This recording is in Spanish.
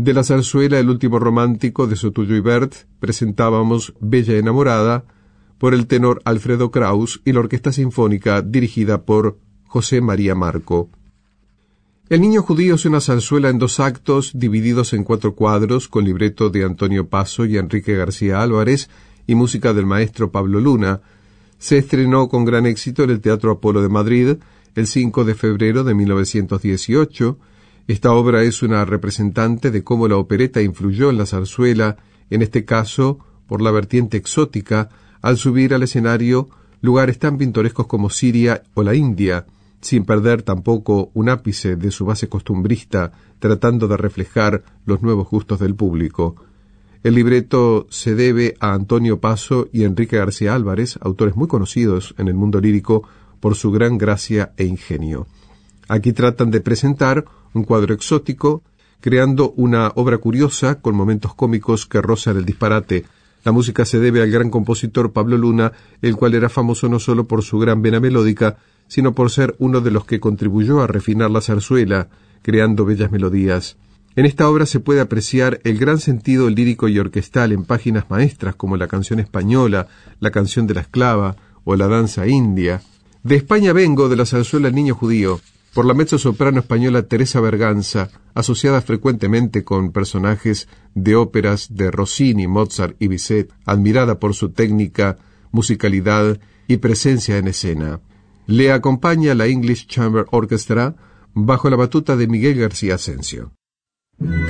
De la zarzuela El último romántico de Sotuyo y Bert presentábamos Bella enamorada por el tenor Alfredo Kraus y la Orquesta Sinfónica dirigida por José María Marco. El niño judío es una zarzuela en 2 actos divididos en 4 cuadros con libreto de Antonio Paso y Enrique García Álvarez y música del maestro Pablo Luna. Se estrenó con gran éxito en el Teatro Apolo de Madrid el 5 de febrero de 1918. Esta obra es una representante de cómo la opereta influyó en la zarzuela, en este caso por la vertiente exótica, al subir al escenario lugares tan pintorescos como Siria o la India, sin perder tampoco un ápice de su base costumbrista, tratando de reflejar los nuevos gustos del público. El libreto se debe a Antonio Paso y Enrique García Álvarez, autores muy conocidos en el mundo lírico por su gran gracia e ingenio. Aquí tratan de presentar un cuadro exótico, creando una obra curiosa con momentos cómicos que rozan el disparate. La música se debe al gran compositor Pablo Luna, el cual era famoso no solo por su gran vena melódica, sino por ser uno de los que contribuyó a refinar la zarzuela, creando bellas melodías. En esta obra se puede apreciar el gran sentido lírico y orquestal en páginas maestras como la canción española, la canción de la esclava o la danza india. De España vengo, de la zarzuela El niño judío, por la mezzosoprano española Teresa Berganza, asociada frecuentemente con personajes de óperas de Rossini, Mozart y Bizet, admirada por su técnica, musicalidad y presencia en escena. Le acompaña la English Chamber Orchestra bajo la batuta de Miguel García Asensio.